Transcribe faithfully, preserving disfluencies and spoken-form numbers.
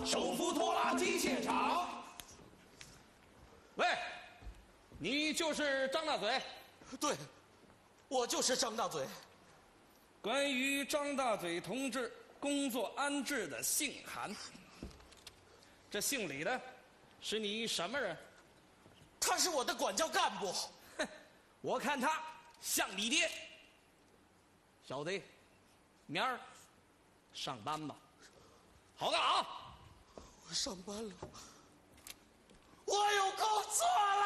手扶拖拉机械厂。喂，你就是张大嘴？ 对，我就是张大嘴。 关于张大嘴同志工作安置的信函，这信里的是你什么人？ 他是我的管教干部。 哼，我看他像你爹。小子，明儿上班吧，好干啊！ 我上班了，我有工作了。